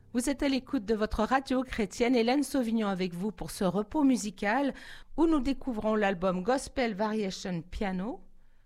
Vous êtes à l'écoute de votre radio chrétienne, Hélène Sauvignon avec vous pour ce repos musical où nous découvrons l'album Gospel Variations Piano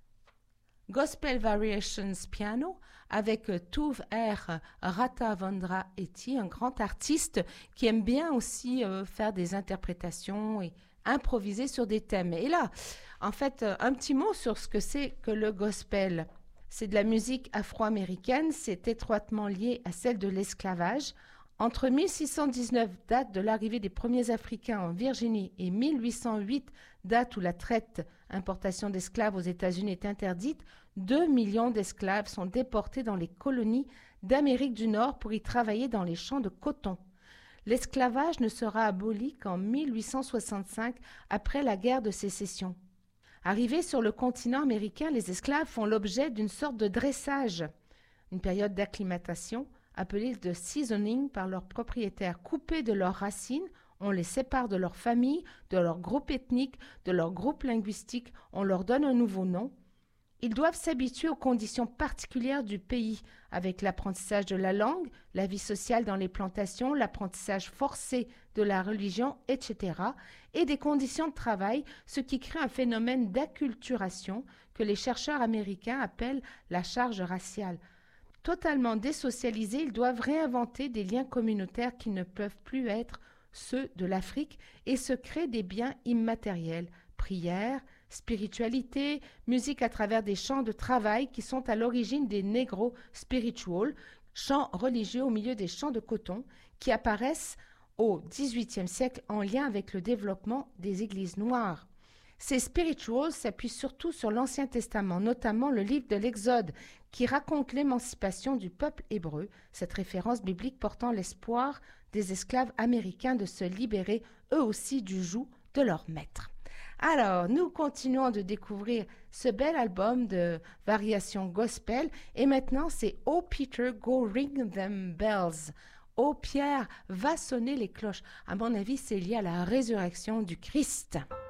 avec Tuv R. Rathavendra Eti, un grand artiste qui aime bien aussi faire des interprétations et improviser sur des thèmes. Et là, en fait, un petit mot sur ce que c'est que le gospel. C'est de la musique afro-américaine, c'est étroitement lié à celle de l'esclavage. Entre 1619, date de l'arrivée des premiers Africains en Virginie, et 1808, date où la traite, importation d'esclaves aux États-Unis est interdite, 2 millions d'esclaves sont déportés dans les colonies d'Amérique du Nord pour y travailler dans les champs de coton. L'esclavage ne sera aboli qu'en 1865, après la guerre de sécession. Arrivés sur le continent américain, les esclaves font l'objet d'une sorte de dressage, une période d'acclimatation appelée de seasoning par leurs propriétaires. Coupés de leurs racines, on les sépare de leur famille, de leur groupe ethnique, de leur groupe linguistique, on leur donne un nouveau nom. Ils doivent s'habituer aux conditions particulières du pays, avec l'apprentissage de la langue, la vie sociale dans les plantations, l'apprentissage forcé de la religion, etc., et des conditions de travail, ce qui crée un phénomène d'acculturation que les chercheurs américains appellent la charge raciale. Totalement désocialisés, ils doivent réinventer des liens communautaires qui ne peuvent plus être ceux de l'Afrique et se créent des biens immatériels, prière, spiritualité, musique à travers des chants de travail qui sont à l'origine des Negro Spirituals, chants religieux au milieu des champs de coton qui apparaissent au XVIIIe siècle en lien avec le développement des églises noires. Ces spirituals s'appuient surtout sur l'Ancien Testament, notamment le livre de l'Exode, qui raconte l'émancipation du peuple hébreu, cette référence biblique portant l'espoir des esclaves américains de se libérer eux aussi du joug de leur maître. Alors, nous continuons de découvrir ce bel album de variations gospel et maintenant c'est « Oh Peter, go ring them bells ». « Oh Pierre, va sonner les cloches ». À mon avis, c'est lié à la résurrection du Christ.